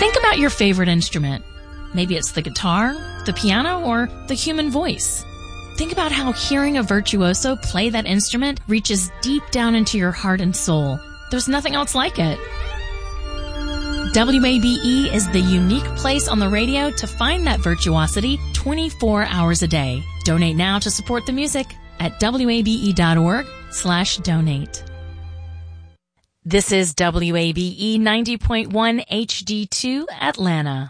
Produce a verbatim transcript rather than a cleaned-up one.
Think about your favorite instrument. Maybe it's the guitar, the piano, or the human voice. Think about how hearing a virtuoso play that instrument reaches deep down into your heart and soul. There's nothing else like it. W A B E is the unique place on the radio to find that virtuosity twenty-four hours a day. Donate now to support the music at W A B E dot org slash donate. This is W A B E ninety point one H D two Atlanta.